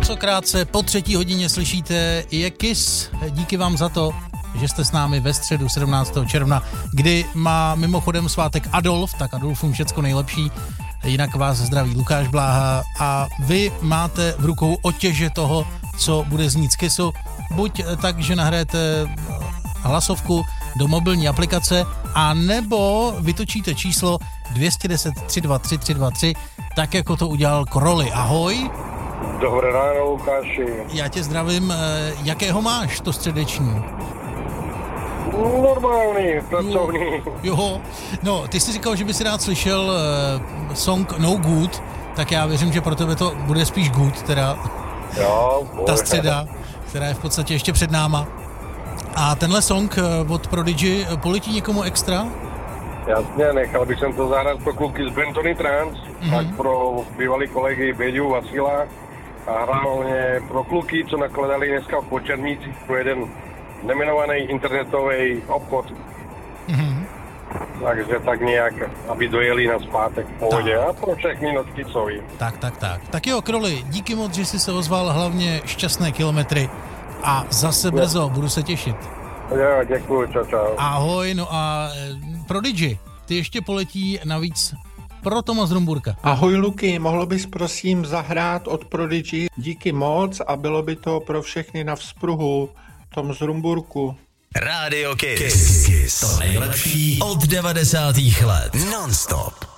Časokrátce po 3. hodině slyšíte je Kiss. Díky vám za to, že jste s námi ve středu 17. června, kdy má mimochodem svátek Adolf, tak Adolfům všecko nejlepší. Jinak vás zdraví Lukáš Bláha a vy máte v rukou otěže toho, co bude znít z Kissu. Buď tak, že nahrajete hlasovku do mobilní aplikace, a nebo vytočíte číslo 210 323 323, tak jako to udělal Kroli. Ahoj. Dobré ráno, Lukáši. Já tě zdravím. Jakého máš to středeční? Normální, pracovní. Jo, no, ty jsi říkal, že by si rád slyšel song No Good, tak já věřím, že pro tebe to bude spíš good, teda Jo, ta středa, která je v podstatě ještě před náma. A tenhle song od Prodigy poletí někomu extra? Jasně, nechal bych jsem to zahrát pro kluky z Brentony Trans, tak pro bývalý kolegy Běďu, Vasila a hlavně pro kluky, co nakladali dneska v Počernících pro jeden nemenovaný internetový obchod. Takže tak nějak, aby dojeli na zpátek v pohodě a pro všechny notkicovi. Tak. Tak jo, Kroli, díky moc, že jsi se ozval, hlavně šťastné kilometry a zase brzo, budu se těšit. Jo, děkuju, čau. Ahoj, no a Prodigy, ty ještě poletí navíc pro Toma z Rumburka. Ahoj Luky, mohl bys prosím zahrát od Prodigy? Díky moc a bylo by to pro všechny na vzpruhu. Tom z Rumburku. Radio Kiss. To nejlepší od 90. let. Non-stop.